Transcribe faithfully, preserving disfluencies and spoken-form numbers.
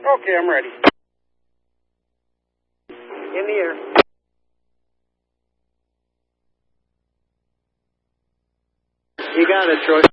Okay, I'm ready. In the air. You got it, Troy.